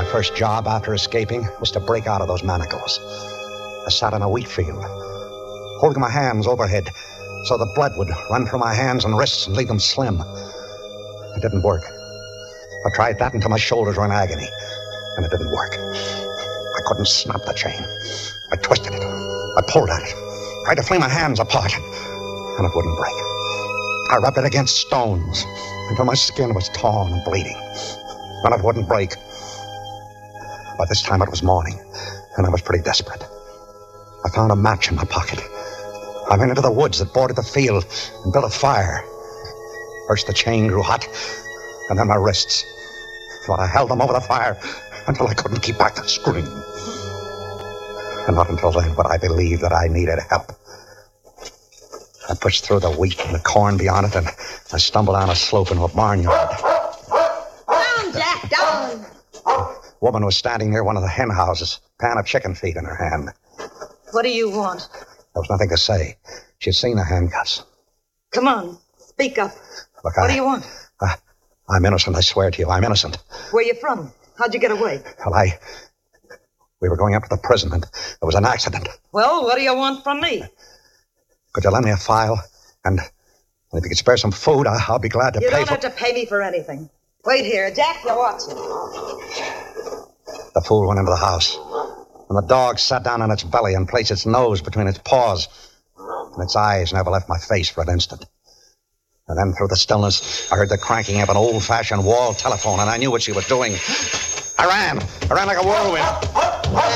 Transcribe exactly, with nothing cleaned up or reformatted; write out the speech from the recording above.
first job after escaping was to break out of those manacles. I sat in a wheat field, holding my hands overhead so the blood would run through my hands and wrists and leave them slim. It didn't work. I tried that until my shoulders were in agony, and it didn't work. I couldn't snap the chain. I twisted it. I pulled at it, tried to fling my hands apart, and it wouldn't break. I rubbed it against stones until my skin was torn and bleeding, and it wouldn't break. By this time it was morning, and I was pretty desperate. I found a match in my pocket. I went into the woods that bordered the field and built a fire. First the chain grew hot, and then my wrists. So I held them over the fire until I couldn't keep back the scream. And not until then would I believe that I needed help. I pushed through the wheat and the corn beyond it, and I stumbled down a slope into a barnyard. Down, Jack, down! A woman was standing near one of the hen houses, a pan of chicken feed in her hand. What do you want? There was nothing to say. She'd seen the handcuffs. Come on, speak up. Look, what I, do you want? I, I'm innocent, I swear to you, I'm innocent. Where you from? How'd you get away? Well, I... We were going up to the prison, and there was an accident. Well, what do you want from me? Could you lend me a file? And if you could spare some food, I, I'll be glad to you pay You don't for... have to pay me for anything. Wait here, Jack, you watch it. The fool went into the house, and the dog sat down on its belly and placed its nose between its paws, and its eyes never left my face for an instant. And then through the stillness, I heard the cranking of an old-fashioned wall telephone, and I knew what she was doing. I ran. I ran like a whirlwind.